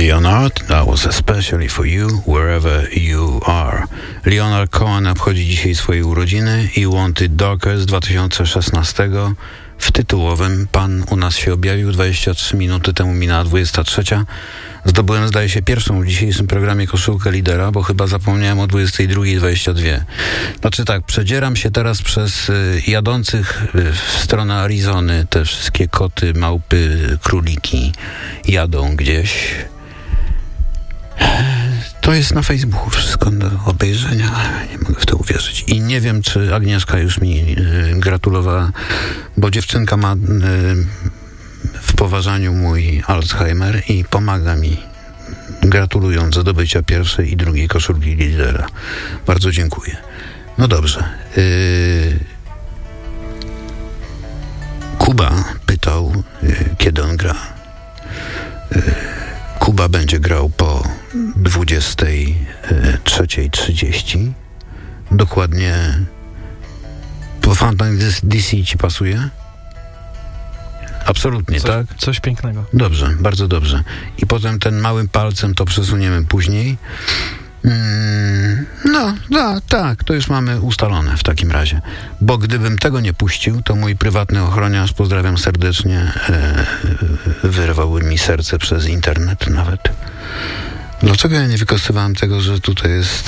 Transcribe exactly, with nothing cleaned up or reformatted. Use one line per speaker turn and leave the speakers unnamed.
Leonard, that was especially for you, wherever you are. Leonard Cohen obchodzi dzisiaj swoje urodziny i Wanted Darker z dwa tysiące szesnastego w tytułowym Pan u nas się objawił. dwadzieścia trzy minuty temu minęła dwudziesta trzecia. Zdobyłem, zdaje się, pierwszą w dzisiejszym programie koszulkę lidera, bo chyba zapomniałem o dwudziestej drugiej dwadzieścia dwie. Znaczy tak, przedzieram się teraz przez y, jadących y, w stronę Arizony. Te wszystkie koty, małpy, króliki jadą gdzieś. To jest na Facebooku wszystko do obejrzenia. Nie mogę w to uwierzyć. I nie wiem, czy Agnieszka już mi y, gratulowała, bo dziewczynka ma... Y, w poważaniu mój Alzheimer i pomaga mi, gratulując zdobycia pierwszej i drugiej koszulki lidera. Bardzo dziękuję. No dobrze. Yy... Kuba pytał, yy, kiedy on gra. Yy... Kuba będzie grał po dwudziestej trzeciej trzydzieści. Dokładnie po Fountain D C ci pasuje? Absolutnie,
coś,
tak?
Coś pięknego.
Dobrze, bardzo dobrze. I potem ten małym palcem to przesuniemy później. Mm, no, no, tak, to już mamy ustalone w takim razie. Bo gdybym tego nie puścił, to mój prywatny ochroniarz, pozdrawiam serdecznie, e, wyrwałby mi serce przez internet nawet. Dlaczego ja nie wykorzystywałem tego, że tutaj jest